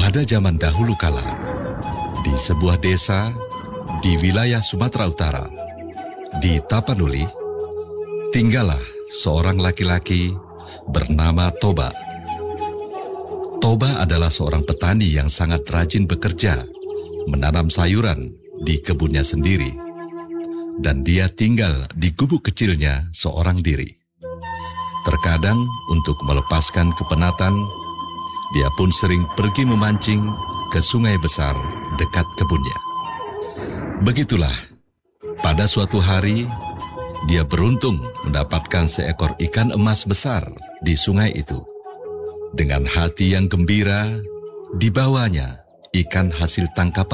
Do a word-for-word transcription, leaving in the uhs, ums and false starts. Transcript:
Pada zaman dahulu kala, di sebuah desa di wilayah Sumatera Utara, di Tapanuli, tinggallah seorang laki-laki bernama Toba. Toba adalah seorang petani yang sangat rajin bekerja, menanam sayuran di kebunnya sendiri, dan dia tinggal di gubuk kecilnya seorang diri. Terkadang untuk melepaskan kepenatan, dia pun sering pergi memancing ke sungai besar dekat kebunnya. Begitulah, pada suatu hari, dia beruntung mendapatkan seekor ikan emas besar di sungai itu. Dengan hati yang gembira, dibawanya ikan hasil tangkapan